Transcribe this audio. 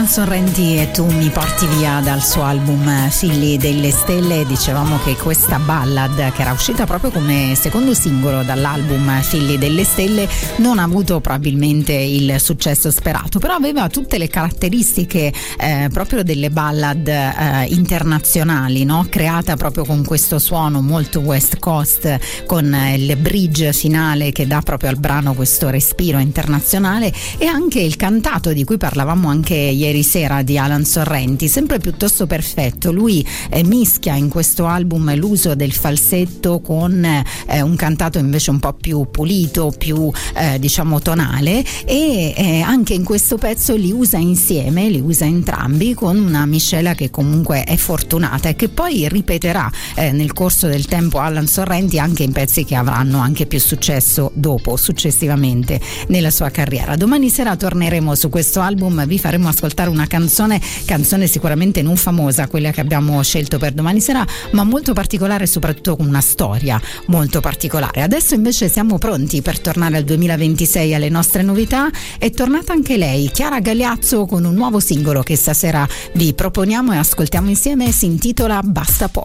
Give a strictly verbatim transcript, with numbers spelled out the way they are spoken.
Alan Sorrenti e Tu mi porti via dal suo album Figli delle Stelle. Dicevamo che questa ballad, che era uscita proprio come secondo singolo dall'album Figli delle Stelle, non ha avuto probabilmente il successo sperato, però aveva tutte le caratteristiche eh, proprio delle ballad eh, internazionali, no? Creata proprio con questo suono molto West Coast, con il bridge finale che dà proprio al brano questo respiro internazionale, e anche il cantato di cui parlavamo anche ieri sera di Alan Sorrenti, sempre piuttosto perfetto. Lui eh, mischia in questo album l'uso del falsetto con eh, un cantato invece un po' più pulito, più eh, diciamo tonale, e eh, anche in questo pezzo li usa insieme, li usa entrambi, con una miscela che comunque è fortunata e che poi ripeterà eh, nel corso del tempo Alan Sorrenti anche in pezzi che avranno anche più successo dopo, successivamente nella sua carriera. Domani sera torneremo su questo album, vi faremo ascoltare una canzone, canzone sicuramente non famosa, quella che abbiamo scelto per domani sera, ma molto particolare, soprattutto con una storia molto particolare. Adesso invece siamo pronti per tornare al duemilaventisei, alle nostre novità. È tornata anche lei, Chiara Gagliazzo, con un nuovo singolo che stasera vi proponiamo e ascoltiamo insieme. Si intitola Basta Poco.